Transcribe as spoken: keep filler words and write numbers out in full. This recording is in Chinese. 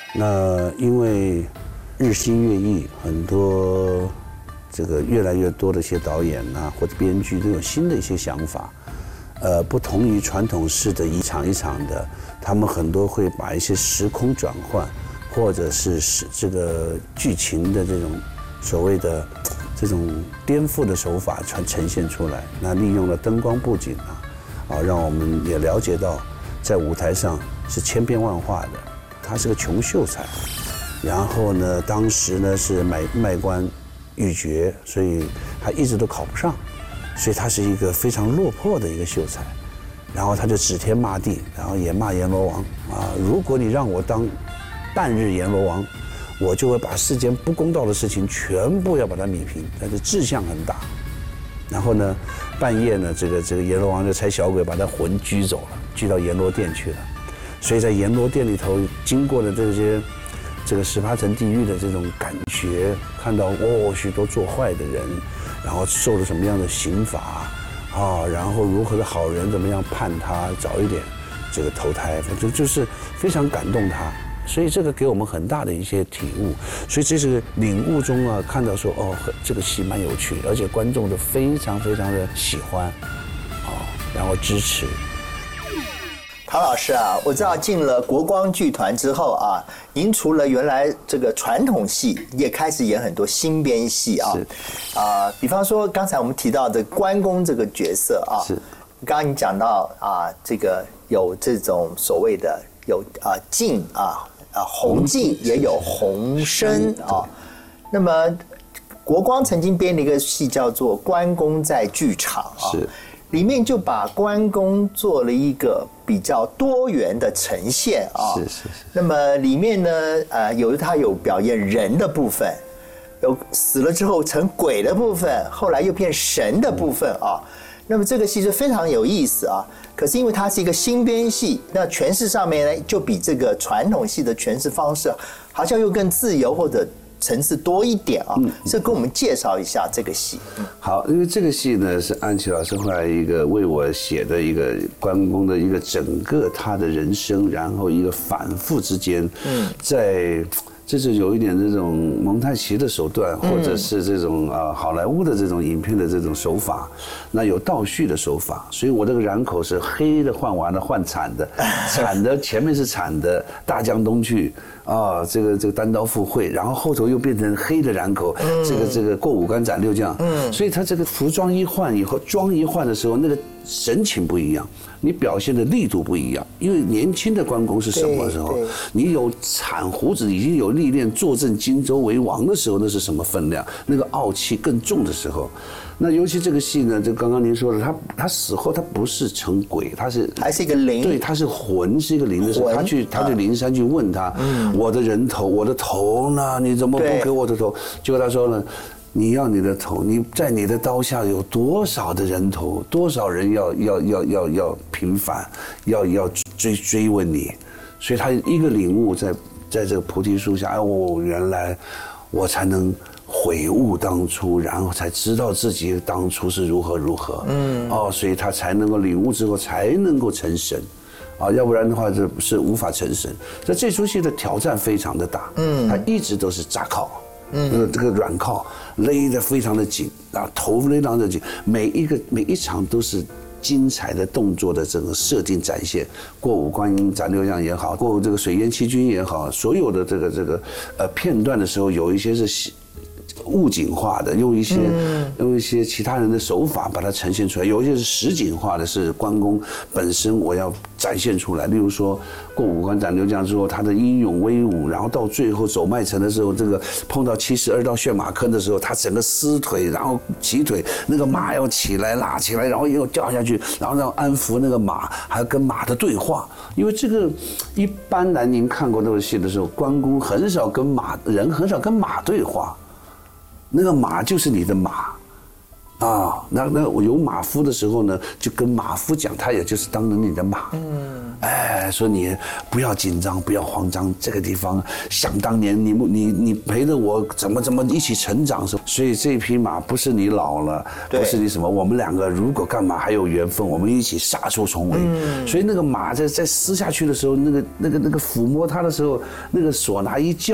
那因为日新月异，很多这个越来越多的一些导演啊或者编剧都有新的一些想法，呃，不同于传统式的一场一场的，他们很多会把一些时空转换，或者是是这个剧情的这种所谓的这种颠覆的手法传呈现出来。那利用了灯光布景啊，啊，让我们也了解到，在舞台上是千变万化的，它是个穷秀才。然后呢，当时呢是卖卖官鬻爵，所以他一直都考不上，所以他是一个非常落魄的一个秀才。然后他就指天骂地，然后也骂阎罗王啊！如果你让我当半日阎罗王，我就会把世间不公道的事情全部要把它弭平。他的志向很大。然后呢，半夜呢，这个这个阎罗王就差小鬼把他魂拘走了，拘到阎罗殿去了。所以在阎罗殿里头，经过了这些这个十八层地狱的这种感觉，看到哦许多做坏的人，然后受了什么样的刑罚啊，然后如何的好人怎么样判他早一点这个投胎，反正就是非常感动他。所以这个给我们很大的一些体悟，所以这是领悟中啊，看到说哦，这个戏蛮有趣，而且观众都非常非常的喜欢，哦，然后支持。 唐老师啊，我知道进了国光剧团之后啊，您除了原来这个传统戏，也开始演很多新编戏啊，啊，比方说刚才我们提到的关公这个角色啊， 是， 刚刚你讲到啊，这个有这种所谓的有啊镜啊。啊，红镜也有红身啊。那么，国光曾经编了一个戏叫做《关公在剧场》啊， 是， 里面就把关公做了一个比较多元的呈现啊。 是是是。 那么里面呢，呃，有他有表演人的部分，有死了之后成鬼的部分，后来又变神的部分啊。那么这个戏就非常有意思啊。可是因为它是一个新编戏，那诠释上面呢，就比这个传统戏的诠释方式好像又更自由或者层次多一点啊。嗯，所以跟我们介绍一下这个戏。嗯、 好，因为这个戏呢是安琪老师后来一个为我写的一个关公的一个整个他的人生，然后一个反复之间，嗯，在。这是有一点这种蒙太奇的手段，或者是这种啊好莱坞的这种影片的这种手法，那有倒叙的手法，所以我这个染口是黑的换完了换惨的，惨的前面是惨的大江东去啊，这个这个单刀赴会，然后后头又变成黑的染口，这个这个过五关斩六将，所以他这个服装一换以后，妆一换的时候，那个神情不一样。你表现的力度不一样，因为年轻的关公是什么时候？你有铲胡子，已经有历练，坐镇荆州为王的时候，那是什么分量？那个傲气更重的时候。那尤其这个戏呢，就刚刚您说的，他他死后他不是成鬼，他是还是一个灵， 对，他是魂，是一个灵的时候，他去他去灵山去问他，嗯、我的人头，我的头呢？你怎么不给我的头？结果他说呢。你要你的头，你在你的刀下有多少的人头，多少人要要要要要平反，要要追追问你，所以他一个领悟在在这个菩提树下，哦，原来我才能悔悟当初，然后才知道自己当初是如何如何，嗯，哦，所以他才能够领悟之后才能够成神。啊，要不然的话，这是无法成神。在这出戏的挑战非常的大，嗯，他一直都是扎靠。嗯，这个软靠勒得非常的紧啊，头勒得紧，每一个每一场都是精彩的动作的这个设定展现。过五关斩六将也好，过这个水淹七军也好，所有的这个这个呃片段的时候，有一些是物景化的，用一些、嗯、用一些其他人的手法把它呈现出来，有一些是实景化的，是关公本身我要展现出来。例如说过五关斩六将之后，他的英勇威武，然后到最后走麦城的时候，这个碰到七十二道血马坑的时候，他整个撕腿，然后起腿，那个马要起来拉起来，然后又掉下去，然后让安抚那个马，还要跟马的对话。因为这个一般来您看过那个戏的时候，关公很少跟马人很少跟马对话。那个马就是你的马， 啊，那那我有马夫的时候呢，就跟马夫讲，他也就是当了你的马，嗯，哎，说你不要紧张，不要慌张，这个地方想当年你你你陪着我怎么怎么一起成长，所以这匹马不是你老了，不是你什么，我们两个如果干嘛还有缘分，我们一起杀出重围。嗯，所以那个马在在撕下去的时候，那个那个那个抚摸它的时候，那个唢呐一叫。